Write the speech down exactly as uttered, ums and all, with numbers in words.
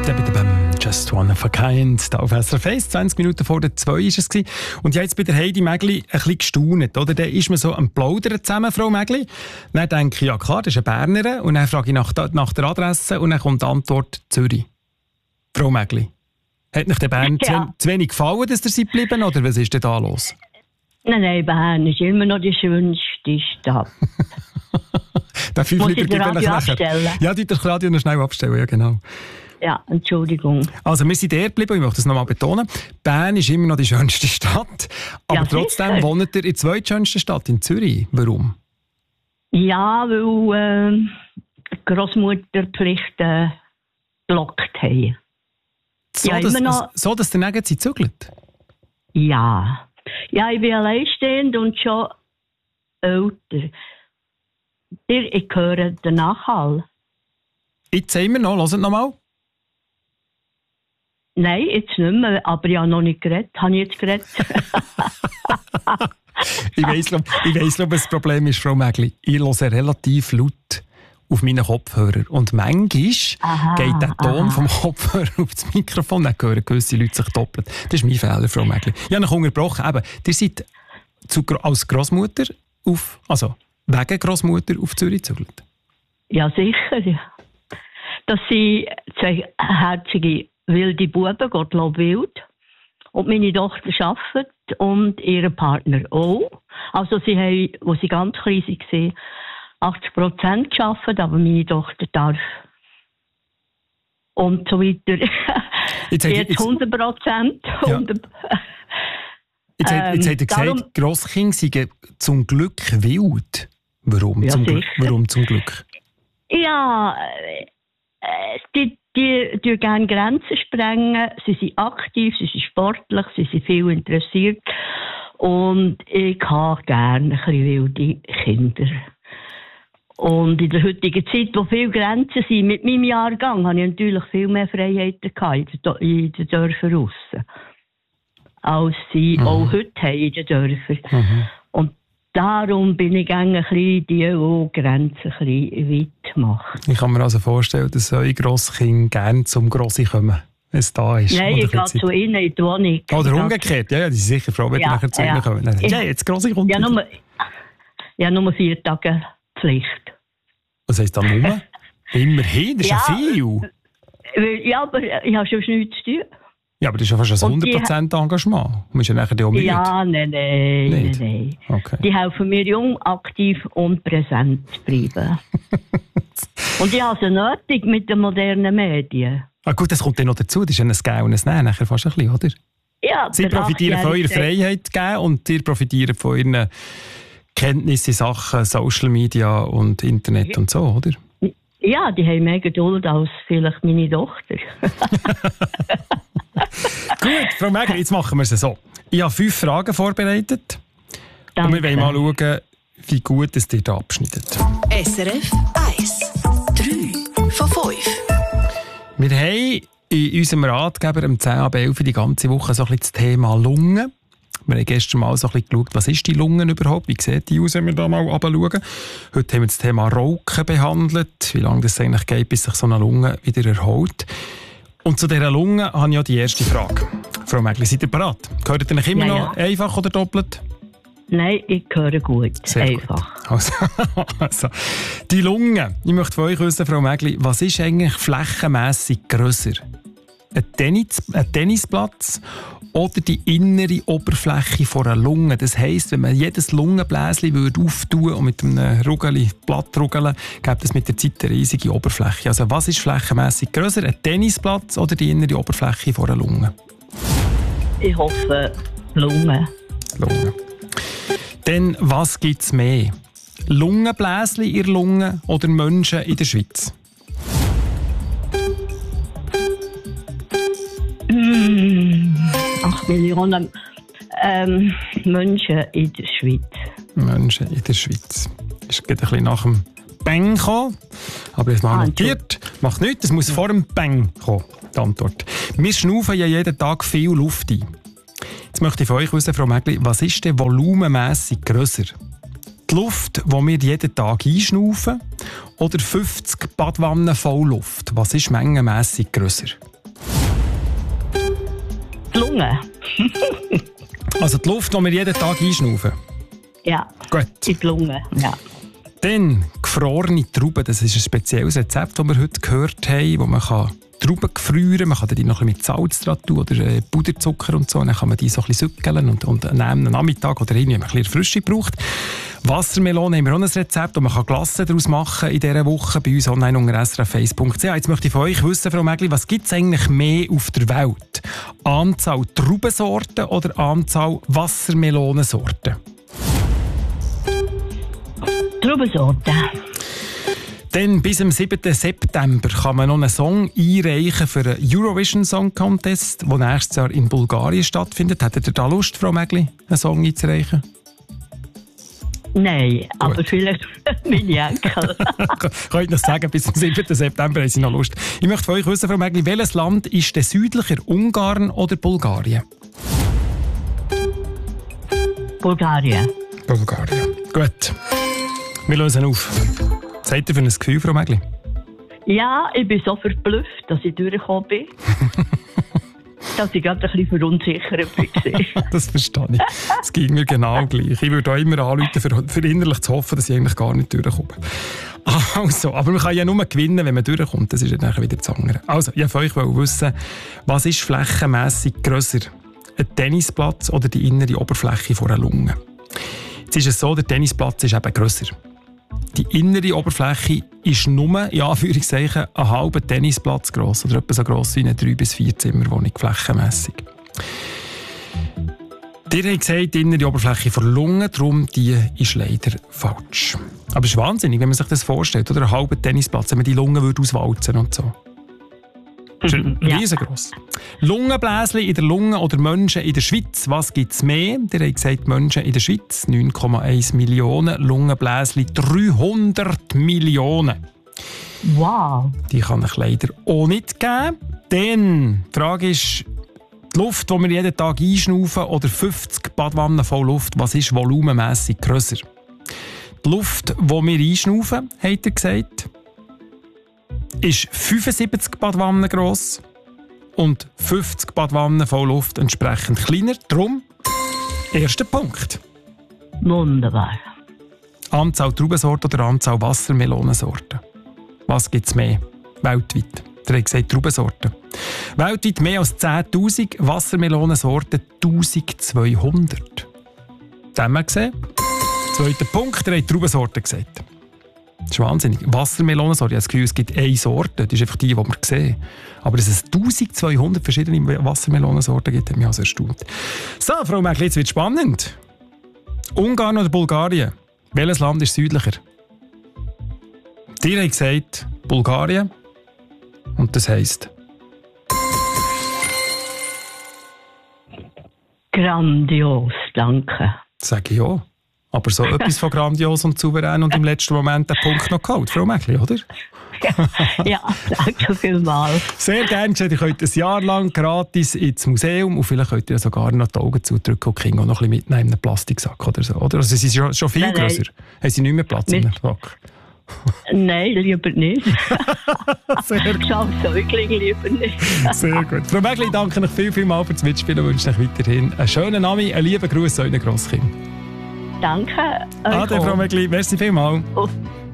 Just one of a kind. Da auf S R F eins, zwanzig Minuten vor der zwei war es. Und ich habe jetzt bei der Heidi Mägli ein bisschen gestaunt. Oder? Dann ist man so am Plaudern zusammen, Frau Mägli. Dann denke ich, ja klar, das ist eine Bernerin. Und dann frage ich nach, nach der Adresse und dann kommt die Antwort Zürich. Frau Mägli, hat euch der Bern ja. zu, zu wenig gefallen, dass ihr seid geblieben, oder was ist denn da los? Nein, nein, Bern ist immer noch die schönste Stadt. Darf ich Muss ich das Radio abstellen? Ja, die das Radio noch schnell abstellen, ja genau. Ja, Entschuldigung. Also wir sind dort geblieben, ich möchte das nochmal betonen. Bern ist immer noch die schönste Stadt, aber ja, trotzdem sicher. wohnt ihr in der zweitschönsten Stadt, in Zürich. Warum? Ja, weil äh, Grossmutterpflichten gelockt haben. So, ja, dass, immer noch... so, dass ihr nirgends sie zügelt? Ja. Ja, ich bin alleinstehend und schon älter. Ich höre den Nachhall. Jetzt immer noch, hört noch mal. Nein, jetzt nicht mehr, aber ich habe noch nicht geredet. Habe ich jetzt geredet? ich weiss, ich weiss, ob das Problem ist, Frau Mägli. Ich höre relativ laut auf meinen Kopfhörer. Und manchmal aha, geht der Ton aha. vom Kopfhörer auf das Mikrofon, dann hören gewisse Leute sich doppelt. Das ist mein Fehler, Frau Mägli. Ich habe noch unterbrochen. Eben, ihr seid zu, als Grossmutter auf, also wegen Grossmutter auf Zürich gezügelt. Ja, sicher. Ja. Das sind zwei herzige wilde Buben, Gottlob wild. Und meine Tochter arbeitet und ihr Partner auch. Also sie haben, als sie ganz klein waren, achtzig Prozent gearbeitet, aber meine Tochter darf und so weiter. Jetzt, jetzt hundert Prozent. Ja. Jetzt, ähm, jetzt hat er gesagt, darum, Grosskinder seien zum Glück wild. Warum, ja, zum, Glück? Warum zum Glück? Ja, äh, die, die, die gerne Grenzen sprengen. Sie sind aktiv, sie sind sportlich, sie sind viel interessiert. Und ich habe gerne ein bisschen wilde Kinder. Und in der heutigen Zeit, wo viele Grenzen sind, mit meinem Jahrgang, habe ich natürlich viel mehr Freiheiten gehabt in den Dörfern draussen, als sie mhm. auch heute haben in den Dörfern. Mhm. Und darum bin ich gerne ein bisschen die, die Grenzen ein bisschen weit machen. Ich kann mir also vorstellen, dass eure Grosskinder gerne zum Grossi kommen, wenn es da ist. Nein, ich gehe zu ihnen in die Wohnung. Oder umgekehrt, ja, ja, die sind sicher froh, wenn ja, die nachher zu ihnen ja. kommen. Dann, ja, jetzt Grossi kommt. Ja, nur, ja, nur vier Tage Pflicht. Was heisst da nur? Immerhin, das ist ja, ja viel. Ja, aber ich habe schon nichts zu tun. Ja, aber das ist ja fast ein hundert Prozent Engagement. Du musst ja nachher auch müde. Ja, nein, nein, nein, nein. Okay. Die helfen mir jung, aktiv und präsent zu bleiben. Und ich habe es nötig mit den modernen Medien. Ah gut, das kommt dann noch dazu. Das ist ja ein Gehen und ein Nehmen, nachher fast ein bisschen, oder? Ja, Sie profitieren von eurer Freiheit geben und ihr profitieren von ihren Kenntnissen in Sachen Social Media und Internet ja. und so, oder? Ja, die haben mehr Geduld als vielleicht meine Tochter. Gut, Frau Mägli, jetzt machen wir es so. Ich habe fünf Fragen vorbereitet. Danke. Und wir wollen mal schauen, wie gut es dir da abschneidet. S R F eins. drei von fünf. Wir haben in unserem Ratgeber am zehn ab elf die ganze Woche so ein bisschen das Thema Lungen. Wir haben gestern mal so ein bisschen geschaut, was ist die Lunge überhaupt? Wie sieht die aus, wenn wir da mal runterschauen? Heute haben wir das Thema Rauchen behandelt, wie lange das eigentlich geht, bis sich so eine Lunge wieder erholt. Und zu dieser Lunge habe ich ja die erste Frage. Frau Mägli, seid ihr bereit? Gehört ihr euch immer ja, noch ja. einfach oder doppelt? Nein, ich höre gut. Sehr einfach. Gut. Also, also, die Lunge. Ich möchte von euch wissen, Frau Mägli, was ist eigentlich flächenmässig grösser? Ein, Tennis, ein Tennisplatz oder die innere Oberfläche von einer Lunge? Das heisst, wenn man jedes Lungenbläschen würde auftun und mit einem Rugeli, Blatt rugeln, gibt es mit der Zeit eine riesige Oberfläche. Also was ist flächenmässig grösser? Ein Tennisplatz oder die innere Oberfläche von einer Lunge? Ich hoffe, Lunge. Lunge. Dann, was gibt es mehr? Lungenbläschen in der Lunge oder Menschen in der Schweiz? acht Millionen ähm, Menschen in der Schweiz. Menschen in der Schweiz. Ist gerade ein bisschen nach dem Bang gekommen. Aber jetzt mal ah, notiert. Macht nichts, es muss vor dem Bang kommen, die Antwort. Wir schnaufen ja jeden Tag viel Luft ein. Jetzt möchte ich von euch wissen, Frau Mägli, was ist denn volumenmässig grösser? Die Luft, die wir jeden Tag einschnaufen, oder fünfzig Badwannen voll Luft? Was ist mengenmässig grösser? Lunge. Also die Luft, die wir jeden Tag einschnaufen? Ja, Gut. in die Lunge, ja. Dann gefrorene Trauben, das ist ein spezielles Rezept, das wir heute gehört haben, wo man kann Trauben gefrieren, man kann die noch ein bisschen mit Salz dran tun oder äh, Puderzucker und so, und dann kann man die so ein bisschen sückeln und, und am Nachmittag oder irgendwie, wenn man ein bisschen Frische braucht. Wassermelone haben wir auch ein Rezept, und man kann Glasse daraus machen in dieser Woche bei uns online unter s r f eins punkt c h. Jetzt möchte ich von euch wissen, Frau Mägli, was gibt es eigentlich mehr auf der Welt? Anzahl Traubensorten oder Anzahl Wassermelonensorten? Traubensorten. Dann bis am siebten September kann man noch einen Song einreichen für einen Eurovision Song Contest, der nächstes Jahr in Bulgarien stattfindet. Hättet ihr da Lust, Frau Mägli, einen Song einzureichen? Nein, Gut. aber vielleicht meine Enkel. Könnt ihr noch sagen, bis am siebten September haben sie noch Lust. Ich möchte von euch wissen, Frau Mägli, welches Land ist denn südlicher, Ungarn oder Bulgarien? Bulgarien. Bulgarien. Gut. Wir lösen auf. Was habt ihr für ein Gefühl, Frau Mägli? Ja, ich bin so verblüfft, dass ich durchgekommen bin. Dass ich gerade ein bisschen verunsichert war. Das verstehe ich. Es ging mir genau gleich. Ich würde auch immer anrufen, für, für innerlich zu hoffen, dass ich eigentlich gar nicht durchkomme. Also, aber man kann ja nur gewinnen, wenn man durchkommt. Das ist ja dann wieder das andere. Also, ich wollte euch wissen, was ist flächenmässig grösser? Ein Tennisplatz oder die innere Oberfläche von einer Lunge? Jetzt ist es so, der Tennisplatz ist eben grösser. Die innere Oberfläche ist nur, in Anführungszeichen, einen halben Tennisplatz gross. Oder etwa so gross wie eine drei bis vier Zimmerwohnung, flächenmässig. Ihr habt gesagt, die innere Oberfläche der Lunge, darum die ist leider falsch. Aber es ist wahnsinnig, wenn man sich das vorstellt. Oder einen halben Tennisplatz, wenn man die Lunge würde auswalzen und so. Das ist Ja. riesengroß. Lungenbläschen in der Lunge oder Menschen in der Schweiz. Was gibt es mehr? Ihr habt gesagt, Menschen in der Schweiz neun Komma eins Millionen, Lungenbläschen dreihundert Millionen. Wow. Die kann ich leider auch nicht geben. Denn die Frage ist, die Luft, die wir jeden Tag einschnaufen, oder fünfzig Badwannen voll Luft, was ist volumenmässig grösser? Die Luft, die wir einschnaufen, hat er gesagt, ist fünfundsiebzig Badwannen gross und fünfzig Badwannen voll Luft entsprechend kleiner. Darum, erster Punkt. Wunderbar. Anzahl Traubensorten oder Anzahl Wassermelonensorten? Was gibt es mehr? Weltweit. Der hat gesagt Traubensorten. Weltweit mehr als zehntausend, Wassermelonensorten eintausendzweihundert. Das haben wir gesehen. Zweiter Punkt, der hat Traubensorten gesagt. Das ist wahnsinnig. Wassermelonensorte, ich habe das Gefühl, es gibt eine Sorte, das ist einfach die, die wir sehen. Aber dass es eintausendzweihundert verschiedene Wassermelonensorten gibt, hat mich also erstaunt. So, Frau Mägli, jetzt wird es spannend. Ungarn oder Bulgarien? Welches Land ist südlicher? Ihr habt gesagt Bulgarien. Und das heisst? Grandios, danke. Sage ich ja. Aber so etwas von grandios und souverän und im letzten Moment den Punkt noch geholt, Frau Mägli, oder? Ja, danke vielmals. Sehr gerne. Ich könnt ein Jahr lang gratis ins Museum und vielleicht könnt ihr sogar noch die Augen zudrücken und Kinder noch ein bisschen mitnehmen in einen Plastiksack oder so. Oder? Also sie sind schon, schon viel Nein, nein. grösser. Haben sie nicht mehr Platz in einem Sack? Nein, lieber nicht. Sehr gut. Schau, Säugling lieber nicht. Sehr gut. Frau Mägli, danke euch viel, viel mal fürs Mitspielen und wünsche euch weiterhin einen schönen Abend, einen lieben Gruß an euren Grosskind. Danke. Ade, Frau Mägli. Merci vielmals. Oh.